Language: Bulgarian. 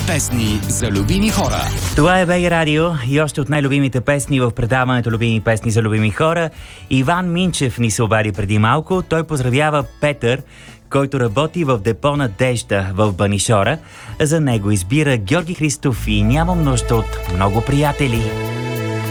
Песни за любими хора. Това е БГ Радио и още от най-любимите песни в предаването "Любими песни за любими хора". Иван Минчев ни се обади преди малко. Той поздравява Петър, който работи в депо "Надежда" в Банишора. За него избира Георги Христов и "Нямам нужда от много приятели".